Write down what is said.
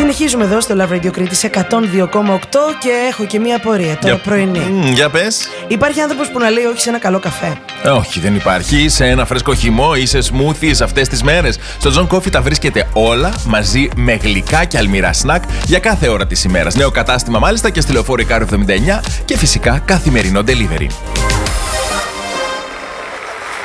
Συνεχίζουμε εδώ στο Love Radio Κρήτη 102,8 και έχω και μία απορία τώρα πρωινή. Για πες. Υπάρχει άνθρωπος που να λέει όχι σε ένα καλό καφέ? Όχι, δεν υπάρχει. Σε ένα φρέσκο χυμό ή σε smoothies αυτές τις μέρες. Στο John Coffee τα βρίσκεται όλα μαζί με γλυκά και αλμυρά σνακ για κάθε ώρα της ημέρας. Νέο κατάστημα μάλιστα και στη Λεωφόρο Ικάρου 79 και φυσικά καθημερινό delivery.